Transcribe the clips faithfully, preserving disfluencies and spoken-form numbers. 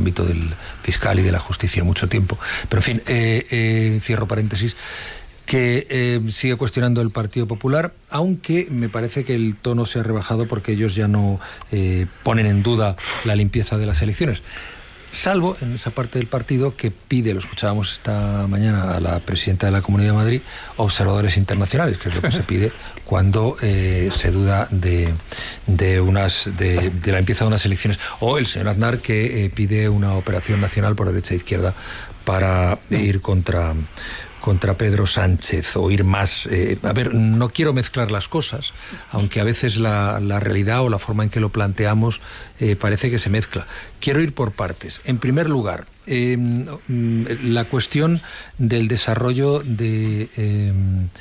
ámbito del fiscal y de la justicia mucho tiempo. Pero en fin, eh, eh, cierro paréntesis, que eh, sigue cuestionando el Partido Popular, aunque me parece que el tono se ha rebajado porque ellos ya no eh, ponen en duda la limpieza de las elecciones. Salvo en esa parte del partido que pide, lo escuchábamos esta mañana a la presidenta de la Comunidad de Madrid, observadores internacionales, que es lo que se pide cuando eh, se duda de, de, unas, de, de la limpieza de unas elecciones. O el señor Aznar, que eh, pide una operación nacional por derecha e izquierda para ir contra... contra Pedro Sánchez, o ir más... Eh, a ver, no quiero mezclar las cosas, aunque a veces la, la realidad o la forma en que lo planteamos eh, parece que se mezcla. Quiero ir por partes. En primer lugar, eh, la cuestión del desarrollo de... Eh,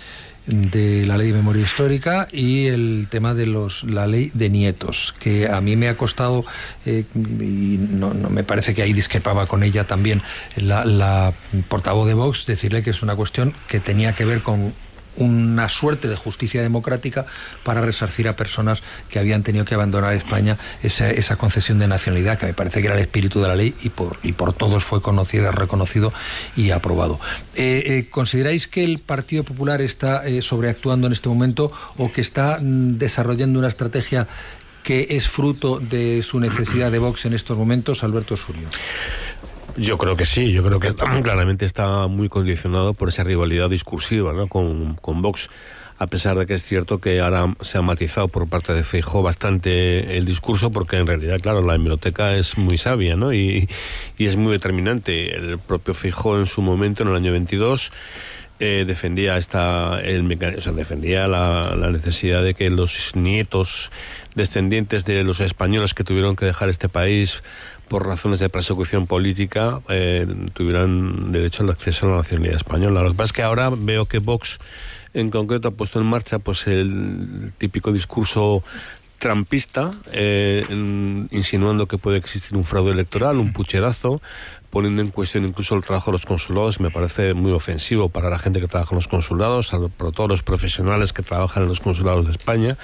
de la ley de memoria histórica y el tema de los la ley de nietos, que a mí me ha costado eh, y no, no me parece que ahí discrepaba con ella también la, la portavoz de Vox, decirle que es una cuestión que tenía que ver con una suerte de justicia democrática para resarcir a personas que habían tenido que abandonar España, esa, esa concesión de nacionalidad, que me parece que era el espíritu de la ley y por, y por todos fue conocido, reconocido y aprobado. Eh, eh, ¿Consideráis que el Partido Popular está eh, sobreactuando en este momento o que está mm, desarrollando una estrategia que es fruto de su necesidad de Vox en estos momentos, Alberto Surio? Yo creo que sí, yo creo que está, claramente está muy condicionado por esa rivalidad discursiva, ¿no?, con, con Vox, a pesar de que es cierto que ahora se ha matizado por parte de Feijóo bastante el discurso, porque en realidad, claro, la hemeroteca es muy sabia, ¿no?, y, y es muy determinante. El propio Feijóo en su momento, en el año veintidós, eh, defendía esta el mecan... o sea, defendía la, la necesidad de que los nietos descendientes de los españoles que tuvieron que dejar este país por razones de persecución política, eh, tuvieran derecho al acceso a la nacionalidad española. Lo que pasa es que ahora veo que Vox, en concreto, ha puesto en marcha pues el típico discurso trampista, eh, insinuando que puede existir un fraude electoral, un pucherazo, poniendo en cuestión incluso el trabajo de los consulados. Me parece muy ofensivo para la gente que trabaja en los consulados, para todos los profesionales que trabajan en los consulados de España.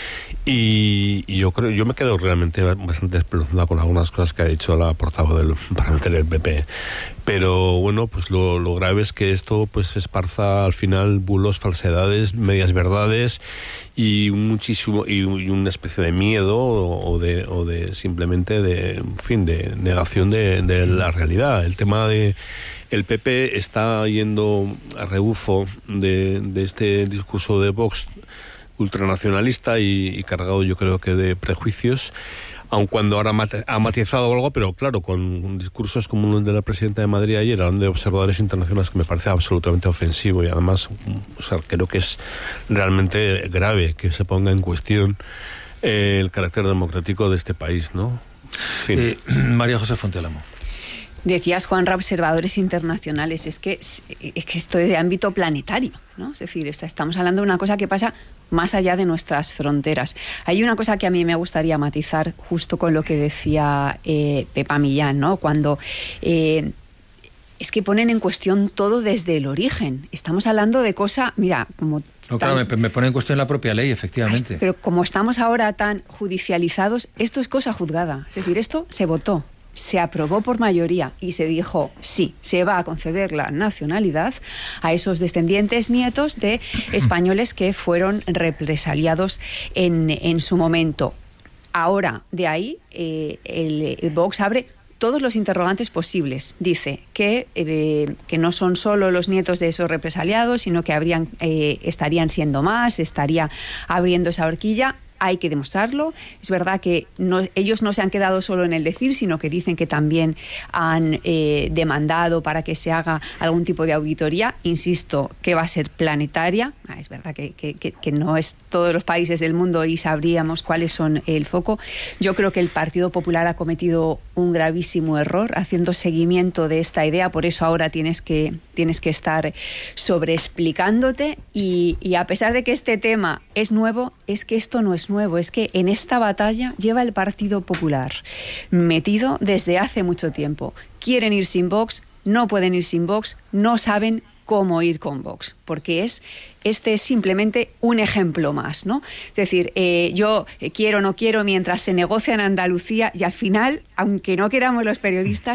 Y, y yo creo, yo me quedo realmente bastante espeluznado con algunas cosas que ha dicho la portavoz del parlamentario del P P. Pero bueno, pues lo, lo grave es que esto pues esparza al final bulos, falsedades, medias verdades y muchísimo y, y una especie de miedo o, o de o de simplemente de en fin de negación de, de la realidad. El tema de el P P está yendo a rebufo de, de este discurso de Vox ultranacionalista y, y cargado, yo creo que de prejuicios, aun cuando ahora ha matizado algo, pero claro, con discursos como el de la presidenta de Madrid ayer, hablando de observadores internacionales, que me parece absolutamente ofensivo y además, o sea, creo que es realmente grave que se ponga en cuestión eh, el carácter democrático de este país, ¿no? En fin. Eh, María José Fontealamo. Decías, Juanra, observadores internacionales. Es que, es que esto es de ámbito planetario, ¿no? Es decir, estamos hablando de una cosa que pasa más allá de nuestras fronteras. Hay una cosa que a mí me gustaría matizar justo con lo que decía eh, Pepa Millán, ¿no? Cuando eh, es que ponen en cuestión todo desde el origen. Estamos hablando de cosa, mira, como... No, claro, me, me pone en cuestión la propia ley, efectivamente. Pero como estamos ahora tan judicializados, esto es cosa juzgada. Es decir, esto se votó, se aprobó por mayoría y se dijo, sí, se va a conceder la nacionalidad a esos descendientes nietos de españoles que fueron represaliados en, en su momento. Ahora, de ahí, eh, el, el Vox abre todos los interrogantes posibles. Dice que, eh, que no son solo los nietos de esos represaliados, sino que habrían, eh, estarían siendo más, estaría abriendo esa horquilla. Hay que demostrarlo. Es verdad que no, ellos no se han quedado solo en el decir, sino que dicen que también han eh, demandado para que se haga algún tipo de auditoría. Insisto, que va a ser planetaria. Ah, es verdad que, que, que no es todos los países del mundo y sabríamos cuáles son el foco. Yo creo que el Partido Popular ha cometido un gravísimo error haciendo seguimiento de esta idea. Por eso ahora tienes que, tienes que estar sobreexplicándote. Y, y a pesar de que este tema es nuevo, es que esto no es nuevo, es que en esta batalla lleva el Partido Popular metido desde hace mucho tiempo. Quieren ir sin Vox, no pueden ir sin Vox, no saben cómo ir con Vox, porque es este es simplemente un ejemplo más, ¿no? Es decir, eh, yo quiero o no quiero mientras se negocia en Andalucía y al final, aunque no queramos los periodistas,